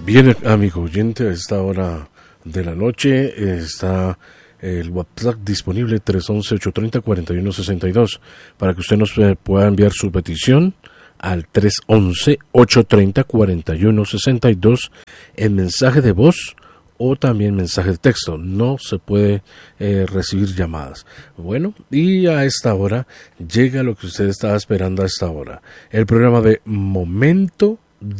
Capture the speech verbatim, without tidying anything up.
Bien, amigo oyente, a esta hora de la noche eh, está el WhatsApp disponible tres once, ocho treinta, cuarenta y uno sesenta y dos para que usted nos eh, pueda enviar su petición al tres once, ocho treinta, cuarenta y uno sesenta y dos en mensaje de voz o también mensaje de texto. No se puede eh, recibir llamadas. Bueno, y a esta hora llega lo que usted estaba esperando a esta hora. El programa de Momento